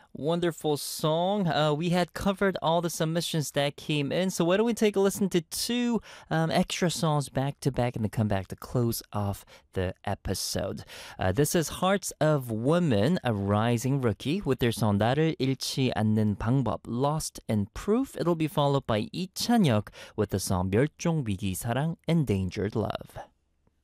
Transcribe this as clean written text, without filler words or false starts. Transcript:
Wonderful song. We had covered all the submissions that came in, so why don't we take a listen to two extra songs back to back and then come back to close off the episode. This is Hearts of Women, a rising rookie, with their song 나를 잃지 않는 방법, Lost in Proof. It'll be followed by 이찬혁 with the song 멸종위기 사랑, Endangered Love.